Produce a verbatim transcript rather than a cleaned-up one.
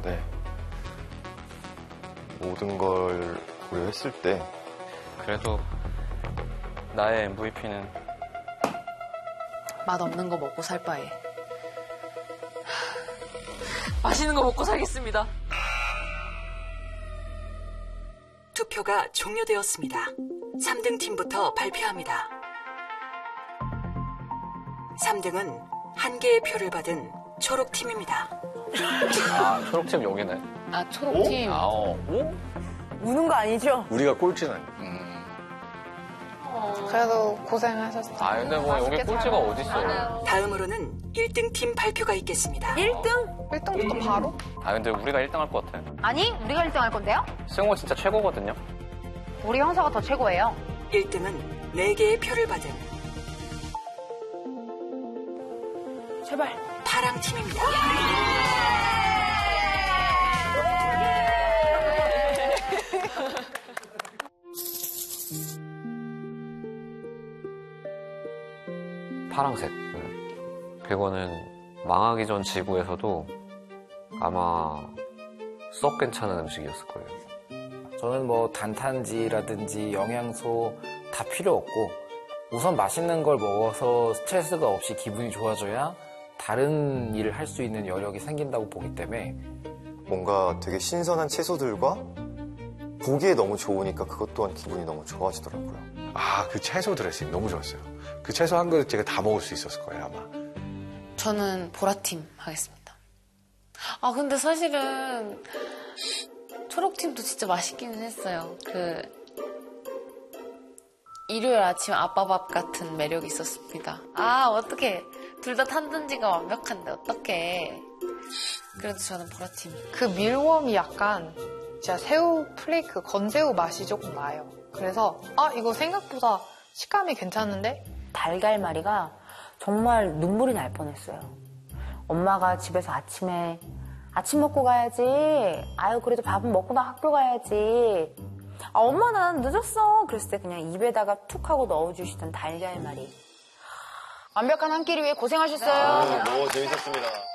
네. 모든 걸 고려했을 때 그래도 나의 엠브이피는 맛없는 거 먹고 살 바에 맛있는 거 먹고 살겠습니다. 투표가 종료되었습니다. 삼 등 팀부터 발표합니다. 삼 등은 한 개의 표를 받은 초록팀입니다. 아, 초록팀 여기네. 아, 초록팀. 아, 어. 오? 우는 거 아니죠? 우리가 꼴찌는 아니야. 음. 그래도 고생하셨어요. 아, 근데 뭐 여기 꼴찌가 어딨어. 다음으로는 일 등 팀 발표가 있겠습니다. 일 등? 일 등부터 바로? 아, 근데 우리가 일 등 할 것 같아. 아니, 우리가 일 등 할 건데요? 승호 진짜 최고거든요. 우리 형사가 더 최고예요. 일 등은 네 개의 표를 받은 제발. 파랑팀입니다. 파랑색. 그거는 망하기 전 지구에서도 아마 썩 괜찮은 음식이었을 거예요. 저는 뭐 단탄지라든지 영양소 다 필요 없고 우선 맛있는 걸 먹어서 스트레스가 없이 기분이 좋아져야 다른 일을 할 수 있는 여력이 생긴다고 보기 때문에 뭔가 되게 신선한 채소들과 보기에 너무 좋으니까 그것 또한 기분이 너무 좋아지더라고요. 아, 그 채소 드레싱 너무 좋았어요. 그 채소 한 그릇 제가 다 먹을 수 있었을 거예요, 아마. 저는 보라팀 하겠습니다. 아, 근데 사실은 초록팀도 진짜 맛있기는 했어요. 그 일요일 아침 아빠밥 같은 매력이 있었습니다. 아, 어떡해. 둘 다 탄단지가 완벽한데 어떡해. 그래도 저는 보라팀. 그 밀웜이 약간 진짜 새우 플레이크, 건새우 맛이 조금 나요. 그래서 아, 이거 생각보다 식감이 괜찮은데? 달걀말이가 정말 눈물이 날 뻔했어요. 엄마가 집에서 아침에 아침 먹고 가야지. 아유, 그래도 밥은 먹고 나 학교 가야지. 아, 엄마 난 늦었어. 그랬을 때 그냥 입에다가 툭 하고 넣어주시던 달걀말이. 완벽한 한 끼를 위해 고생하셨어요. 아, 너무 재밌었습니다.